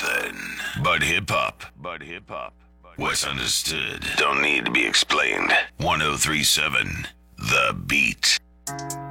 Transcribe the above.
Nothing but hip hop. What's understood don't need to be explained. 1037 The Beat.